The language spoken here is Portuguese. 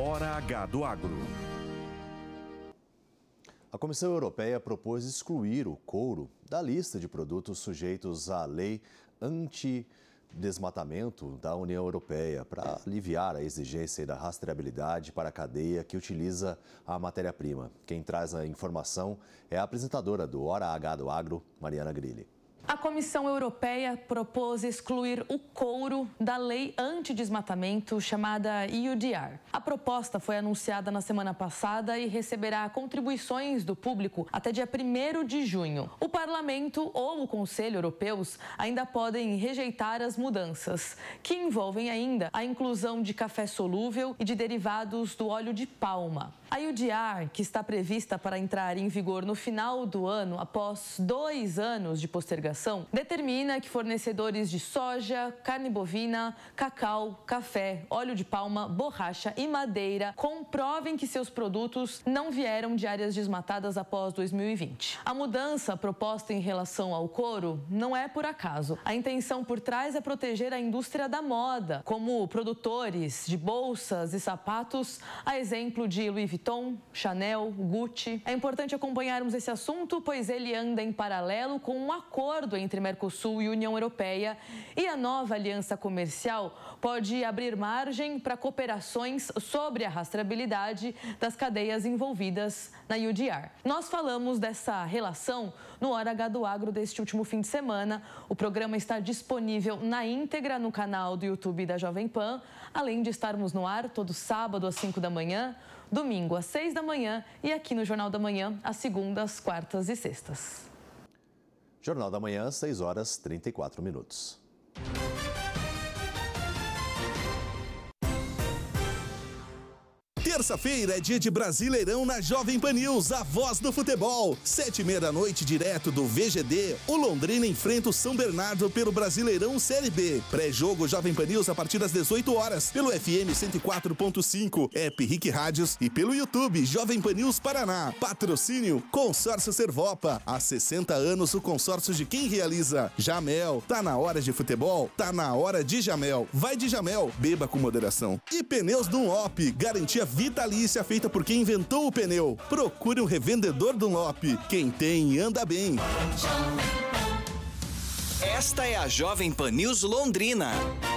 Hora H do Agro. A Comissão Europeia propôs excluir o couro da lista de produtos sujeitos à lei antidesmatamento da União Europeia para aliviar a exigência da rastreabilidade para a cadeia que utiliza a matéria-prima. Quem traz a informação é a apresentadora do Hora H do Agro, Mariana Grilli. A Comissão Europeia propôs excluir o couro da lei antidesmatamento chamada EUDR. A proposta foi anunciada na semana passada e receberá contribuições do público até dia 1º de junho. O Parlamento ou o Conselho Europeus ainda podem rejeitar as mudanças, que envolvem ainda a inclusão de café solúvel e de derivados do óleo de palma. A EUDR, que está prevista para entrar em vigor no final do ano, após 2 anos de postergação, determina que fornecedores de soja, carne bovina, cacau, café, óleo de palma, borracha e madeira comprovem que seus produtos não vieram de áreas desmatadas após 2020. A mudança proposta em relação ao couro não é por acaso. A intenção por trás é proteger a indústria da moda, como produtores de bolsas e sapatos, a exemplo de Louis Vuitton, Chanel, Gucci. É importante acompanharmos esse assunto, pois ele anda em paralelo com um acordo entre Mercosul e União Europeia, e a nova aliança comercial pode abrir margem para cooperações sobre a rastreabilidade das cadeias envolvidas na EUDR. Nós falamos dessa relação no Hora H do Agro deste último fim de semana. O programa está disponível na íntegra no canal do YouTube da Jovem Pan, além de estarmos no ar todo sábado às 5 da manhã, domingo às 6 da manhã e aqui no Jornal da Manhã às segundas, quartas e sextas. Jornal da Manhã, 6h34. Terça-feira é dia de Brasileirão na Jovem Pan News, a voz do futebol. 7h30 da noite, direto do VGD, o Londrina enfrenta o São Bernardo pelo Brasileirão Série B. Pré-jogo Jovem Pan News a partir das 18 horas, pelo FM 104.5, app Rick Rádios e pelo YouTube Jovem Pan News Paraná. Patrocínio Consórcio Servopa. Há 60 anos o consórcio de quem realiza. Jamel. Tá na hora de futebol? Tá na hora de Jamel. Vai de Jamel. Beba com moderação. E Pneus Dunlop. Garantia vitalícia feita por quem inventou o pneu. Procure um revendedor Dunlop. Quem tem, anda bem. Esta é a Jovem Pan News Londrina.